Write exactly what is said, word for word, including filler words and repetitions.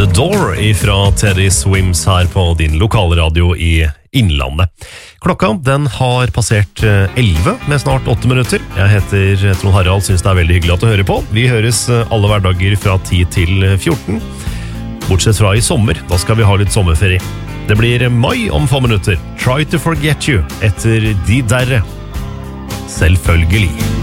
The Door fra Teddy Swims her på din lokalradio i Innlandet. Klokka den har passert elleve med snart åtte minutter. Jeg heter Trond Harald, synes det er veldig hyggelig at du hører på. Vi høres alle hverdager fra ti til fjorten. Bortsett fra i sommer, da skal vi ha litt sommerferie. Det blir mai om få minutter. Try to forget you etter de derre. Selvfølgelig.